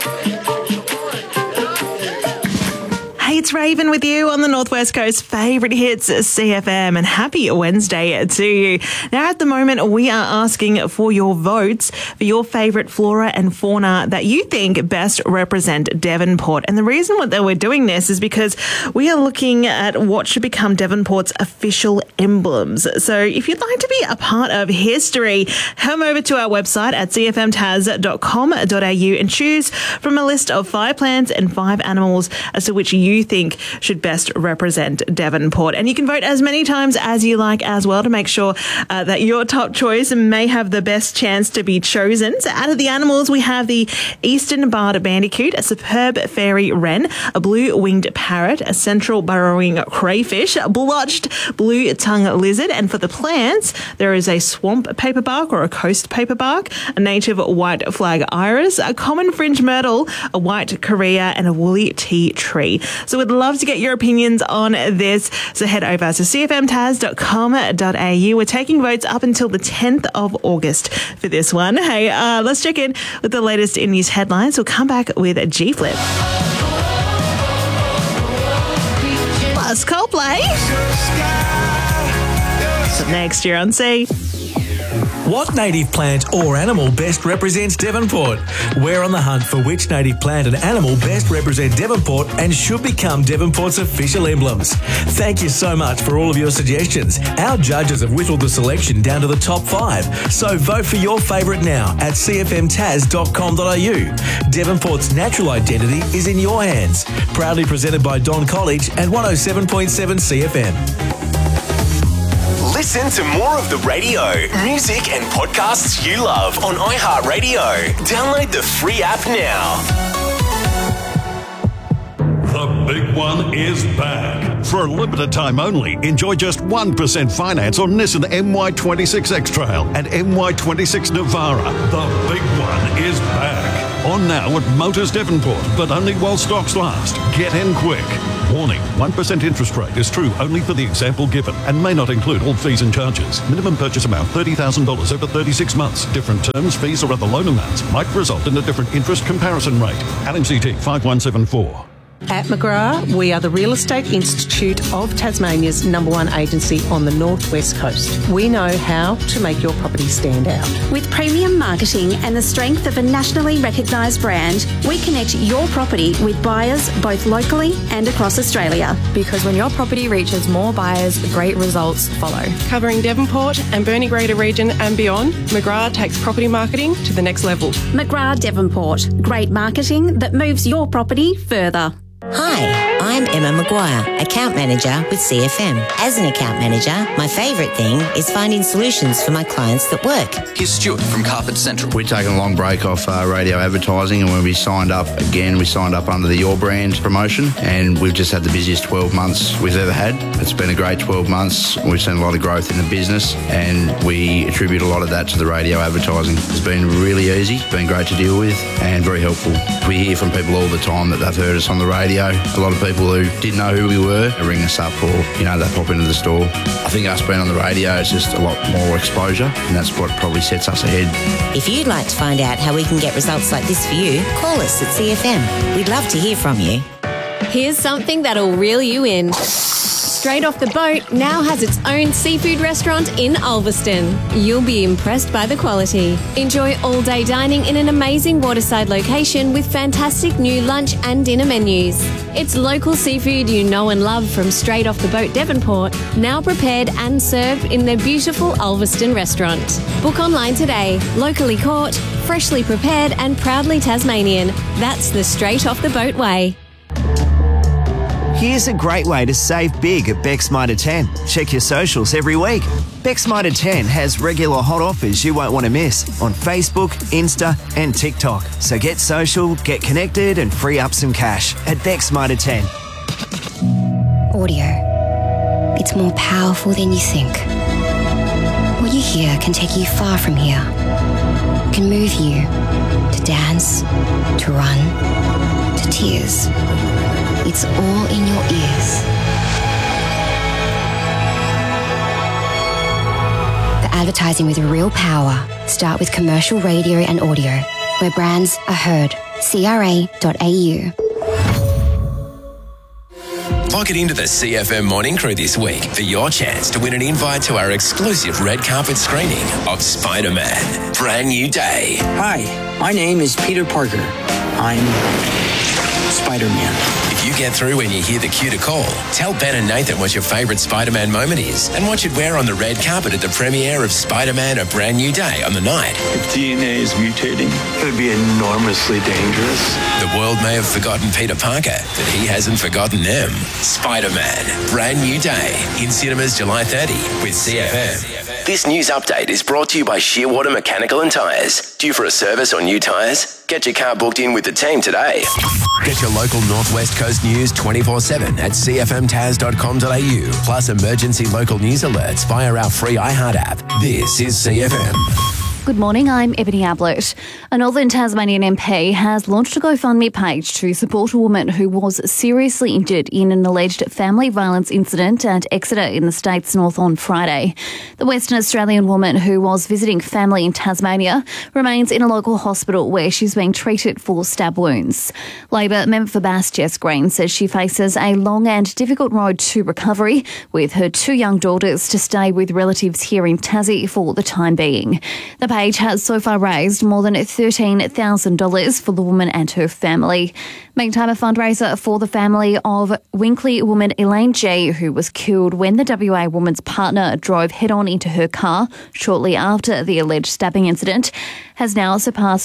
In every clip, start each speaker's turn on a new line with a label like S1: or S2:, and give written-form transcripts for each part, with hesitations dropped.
S1: Hey, it's Raven with you on the Northwest Coast favourite hits CFM, and happy Wednesday to you. Now, at the moment, we are asking for your votes for your favourite flora and fauna that you think best represent Devonport. And the reason that we're doing this is because we are looking at what should become Devonport's official emblems. So if you'd like to be a part of history, come over to our website at cfmtas.com.au and choose from a list of 5 plants and 5 animals as to which you think should best represent Devonport. And you can vote as many times as you like as well to make sure that your top choice may have the best chance to be chosen. So out of the animals, we have the eastern barred bandicoot, a superb fairy wren, a blue-winged parrot, a central burrowing crayfish, a blotched blue-tongue lizard, and for the plants, there is a swamp paperbark or a coast paperbark, a native white flag iris, a common fringe myrtle, a white correa, and a woolly tea tree. So we'd love to get your opinions on this. So head over to cfmtas.com.au. We're taking votes up until the 10th of August for this one. Hey, let's check in with the latest in news headlines. We'll come back with a G-Flip. Plus Coldplay. So next year on C.
S2: What native plant or animal best represents Devonport? We're on the hunt for which native plant and animal best represent Devonport and should become Devonport's official emblems. Thank you so much for all of your suggestions. Our judges have whittled the selection down to the top 5, so vote for your favourite now at cfmtas.com.au. Devonport's natural identity is in your hands. Proudly presented by Don College and 107.7 CFM.
S3: Listen to more of the radio, music and podcasts you love on iHeartRadio. Download the free app now.
S4: The big one is back. For a limited time only, enjoy just 1% finance on Nissan MY26 X-Trail and MY26 Navara. The big one is back. On now at Motors Devonport, but only while stocks last. Get in quick. Warning, 1% interest rate is true only for the example given and may not include all fees and charges. Minimum purchase amount $30,000 over 36 months. Different terms, fees or other loan amounts might result in a different interest comparison rate. LMCT 5174.
S5: At McGrath, we are the Real Estate Institute of Tasmania's #1 agency on the Northwest Coast. We know how to make your property stand out.
S6: With premium marketing and the strength of a nationally recognised brand, we connect your property with buyers both locally and across Australia.
S7: Because when your property reaches more buyers, great results follow.
S8: Covering Devonport and Burnie Greater region and beyond, McGrath takes property marketing to the next level.
S6: McGrath Devonport. Great marketing that moves your property further.
S9: Hi, I'm Emma Maguire, Account Manager with CFM. As an account manager, my favourite thing is finding solutions for my clients that work.
S10: Here's Stuart from Carpet Central.
S11: We've taken a long break off radio advertising, and when we signed up again, we signed up under the Your Brand promotion, and we've just had the busiest 12 months we've ever had. It's been a great 12 months. We've seen a lot of growth in the business, and we attribute a lot of that to the radio advertising. It's been really easy, been great to deal with, and very helpful. We hear from people all the time that they've heard us on the radio. A lot of people who didn't know who we were ring us up, or they pop into the store. I think us being on the radio is just a lot more exposure, and that's what probably sets us ahead.
S9: If you'd like to find out how we can get results like this for you, call us at CFM. We'd love to hear from you.
S12: Here's something that'll reel you in. Straight Off the Boat now has its own seafood restaurant in Ulverston. You'll be impressed by the quality. Enjoy all-day dining in an amazing waterside location with fantastic new lunch and dinner menus. It's local seafood you know and love from Straight Off the Boat Devonport, now prepared and served in their beautiful Ulverston restaurant. Book online today. Locally caught, freshly prepared and proudly Tasmanian. That's the Straight Off the Boat way.
S13: Here's a great way to save big at Beck's Mitre 10. Check your socials every week. Beck's Mitre 10 has regular hot offers you won't want to miss on Facebook, Insta and TikTok. So get social, get connected and free up some cash at Beck's Mitre 10.
S14: Audio. It's more powerful than you think. What you hear can take you far from here. It can move you to dance, to run, to tears. It's all in your ears. The advertising with real power. Start with commercial radio and audio, where brands are heard,
S3: Lock it into the CFM Morning Crew this week for your chance to win an invite to our exclusive red carpet screening of Spider-Man: Brand New Day.
S15: Hi, my name is Peter Parker. I'm Spider-Man.
S3: If you get through when you hear the cue to call, tell Ben and Nathan what your favourite Spider-Man moment is and what you'd wear on the red carpet at the premiere of Spider-Man: A Brand New Day on the night.
S16: If DNA is mutating, it would be enormously dangerous.
S3: The world may have forgotten Peter Parker, but he hasn't forgotten them. Spider-Man: Brand New Day in cinemas July 30 with CFM. This news update is brought to you by Shearwater Mechanical and Tyres. Due for a service or new tyres? Get your car booked in with the team today. Get your local Northwest Coast news 24/7 at cfmtaz.com.au, plus emergency local news alerts via our free iHeart app. This is CFM.
S17: Good morning, I'm Ebony Ablett. A Northern Tasmanian MP has launched a GoFundMe page to support a woman who was seriously injured in an alleged family violence incident at Exeter in the state's north on Friday. The Western Australian woman, who was visiting family in Tasmania, remains in a local hospital where she's being treated for stab wounds. Labor member for Bass Jess Green says she faces a long and difficult road to recovery, with her 2 young daughters to stay with relatives here in Tassie for the time being. The page has so far raised more than $13,000 for the woman and her family. Meantime, a fundraiser for the family of Winkley woman Elaine G, who was killed when the WA woman's partner drove head-on into her car shortly after the alleged stabbing incident, has now surpassed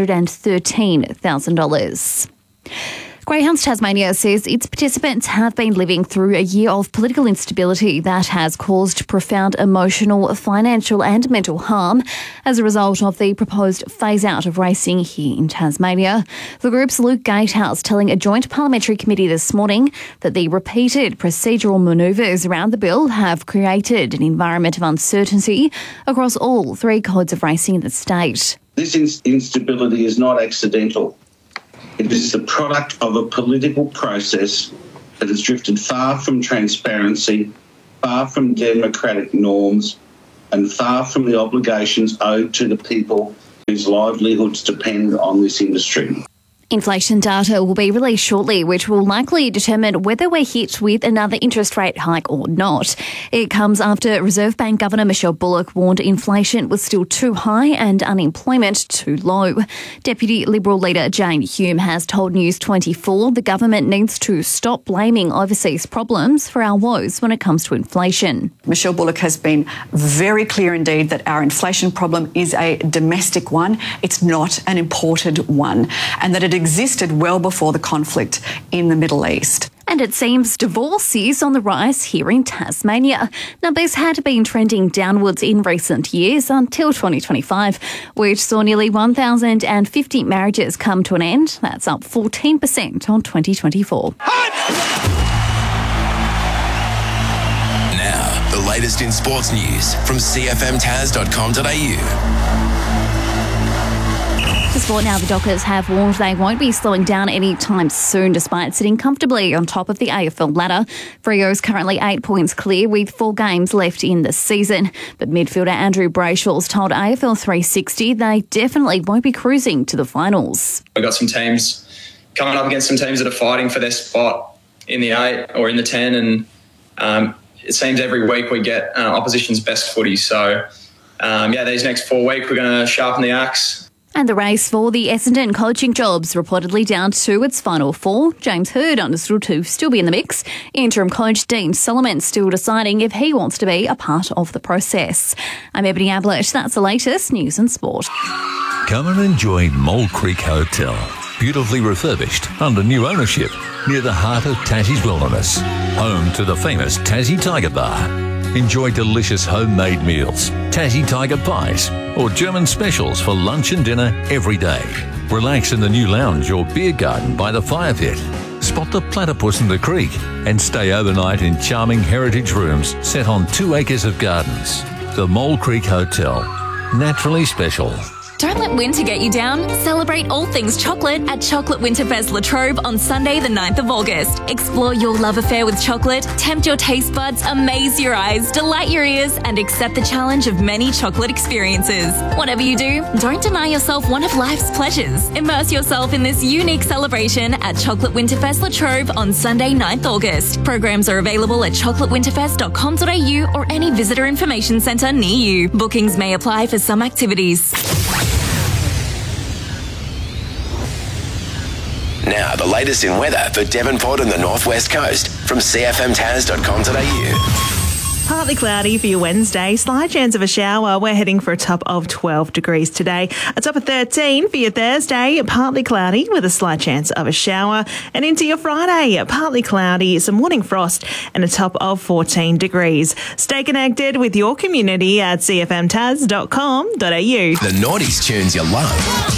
S17: $213,000. Greyhounds Tasmania says its participants have been living through a year of political instability that has caused profound emotional, financial and mental harm as a result of the proposed phase-out of racing here in Tasmania. The group's Luke Gatehouse telling a joint parliamentary committee this morning that the repeated procedural manoeuvres around the bill have created an environment of uncertainty across all 3 codes of racing in the state.
S18: This instability is not accidental. It is the product of a political process that has drifted far from transparency, far from democratic norms, and far from the obligations owed to the people whose livelihoods depend on this industry.
S17: Inflation data will be released shortly, which will likely determine whether we're hit with another interest rate hike or not. It comes after Reserve Bank Governor Michelle Bullock warned inflation was still too high and unemployment too low. Deputy Liberal leader Jane Hume has told News 24 the government needs to stop blaming overseas problems for our woes when it comes to inflation.
S19: Michelle Bullock has been very clear indeed that our inflation problem is a domestic one. It's not an imported one, and that it existed well before the conflict in the Middle East.
S17: And it seems divorce is on the rise here in Tasmania. Numbers had been trending downwards in recent years until 2025, which saw nearly 1,050 marriages come to an end. That's up 14% on 2024.
S3: Now, the latest in sports news from cfmtaz.com.au.
S17: For sport now, the Dockers have warned they won't be slowing down anytime soon, despite sitting comfortably on top of the AFL ladder. Freo's currently 8 points clear with 4 games left in the season. But midfielder Andrew Brayshaw's told AFL 360 they definitely won't be cruising to the finals.
S20: We've got some teams coming up against some teams that are fighting for their spot in the 8 or in the 10, and it seems every week we get opposition's best footy. So, these next 4 weeks we're going to sharpen the axe.
S17: And the race for the Essendon coaching jobs reportedly down to its final 4. James Hird understood to still be in the mix. Interim coach Dean Solomon still deciding if he wants to be a part of the process. I'm Ebony Ablett. That's the latest news and sport.
S21: Come and enjoy Mole Creek Hotel. Beautifully refurbished under new ownership near the heart of Tassie's wilderness. Home to the famous Tassie Tiger Bar. Enjoy delicious homemade meals, Tassie Tiger pies, or German specials for lunch and dinner every day. Relax in the new lounge or beer garden by the fire pit. Spot the platypus in the creek and stay overnight in charming heritage rooms set on 2 acres of gardens. The Mole Creek Hotel. Naturally special.
S1: Don't let winter get you down. Celebrate all things chocolate at Chocolate Winterfest La Trobe on Sunday the 9th of August. Explore your love affair with chocolate, tempt your taste buds, amaze your eyes, delight your ears, and accept the challenge of many chocolate experiences. Whatever you do, don't deny yourself one of life's pleasures. Immerse yourself in this unique celebration at Chocolate Winterfest La Trobe on Sunday 9th August. Programs are available at chocolatewinterfest.com.au or any visitor information centre near you. Bookings may apply for some activities.
S3: Now, the latest in weather for Devonport and the Northwest Coast from cfmtaz.com.au.
S22: Partly cloudy for your Wednesday. Slight chance of a shower. We're heading for a top of 12 degrees today. A top of 13 for your Thursday. Partly cloudy with a slight chance of a shower. And into your Friday, partly cloudy, some morning frost and a top of 14 degrees. Stay connected with your community at cfmtaz.com.au.
S3: The Naughties tunes you love.